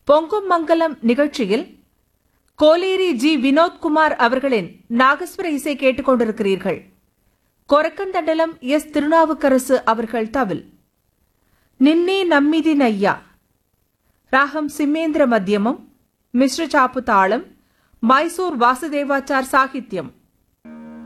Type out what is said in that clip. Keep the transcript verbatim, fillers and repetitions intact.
பொங்கும் மங்கலம் நிகழ்ச்சியில் கோலேரி ஜி வினோத்குமார் அவர்களின் நாகஸ்வர இசை கேட்டுக் கொண்டிருக்கிறீர்கள். கொரக்கந்தண்டலம் எஸ் திருநாவுக்கரசு அவர்கள் தவில். நின்னே நம்மிதி நையா ராகம் சிம்மேந்திர மத்தியமம், மிஸ்ர சாப்பு தாளம், மைசூர் வாசுதேவாச்சார் சாகித்யம்.